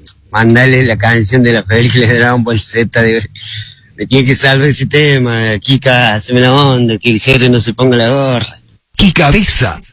Mandale la canción de la película de Dragon Ball Z de tiene que salvar ese tema, Kika, haceme la onda, que el jefe no se ponga la gorra. ¡Qué cabeza!